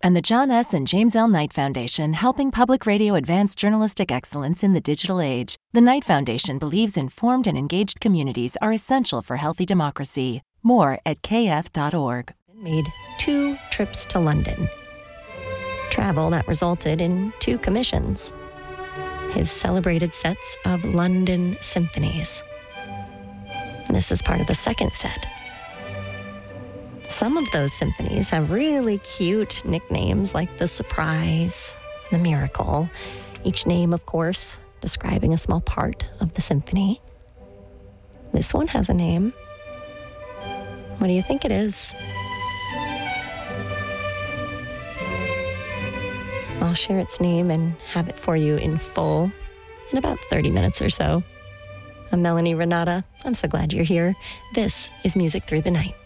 And the John S. and James L. Knight Foundation, helping public radio advance journalistic excellence in the digital age. The Knight Foundation believes informed and engaged communities are essential for healthy democracy. More at kf.org. Made 2 trips to London. Travel that resulted in 2 commissions. His celebrated sets of London symphonies. This is part of the second set. Some of those symphonies have really cute nicknames like the Surprise, the Miracle, each name, of course, describing a small part of the symphony. This one has a name. What do you think it is? I'll share its name and have it for you in full in about 30 minutes or so. I'm Melanie Renata. I'm so glad you're here. This is Music Through the Night.